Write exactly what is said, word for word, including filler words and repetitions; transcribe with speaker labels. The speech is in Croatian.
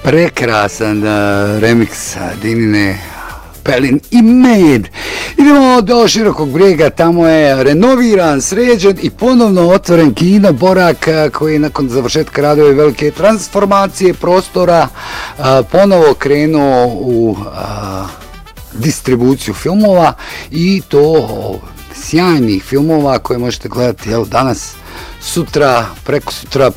Speaker 1: Prekrasan uh, remix Dinine Pelin i Med. Idemo do Širokog Brijega, tamo je renoviran, sređen i ponovno otvoren kino Borak koji nakon završetka radova i velike transformacije prostora uh, ponovo krenuo u uh, distribuciju filmova i to sjajnih filmova koje možete gledati jel, danas, sutra, preko sutra,